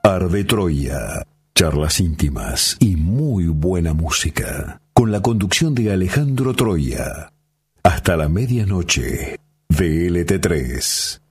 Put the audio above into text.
Arde Troya, charlas íntimas y muy buena música, con la conducción de Alejandro Troya. Hasta la medianoche, VLT3.